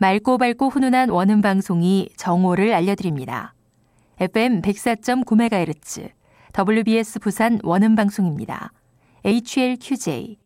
맑고 밝고 훈훈한 원음 방송이 정오를 알려드립니다. FM 104.9MHz, WBS 부산 원음 방송입니다. HLQJ,